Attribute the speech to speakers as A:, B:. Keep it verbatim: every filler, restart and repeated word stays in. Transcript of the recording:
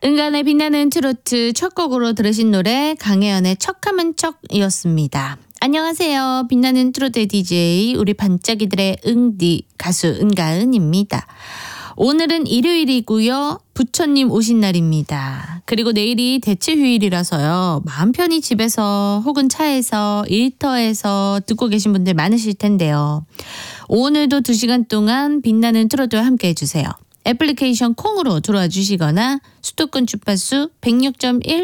A: 은간의 빛나는 트로트 첫 곡으로 들으신 노래 강혜연의 척하면 척이었습니다. 안녕하세요. 빛나는 트로트 디제이 우리 반짝이들의 응디 가수 은가은입니다. 오늘은 일요일이고요. 부처님 오신 날입니다. 그리고 내일이 대체휴일이라서요. 마음 편히 집에서 혹은 차에서 일터에서 듣고 계신 분들 많으실 텐데요. 오늘도 두 시간 동안 빛나는 트로트와 함께 해주세요. 애플리케이션 콩으로 들어와 주시거나 수도권 주파수 백육 점 일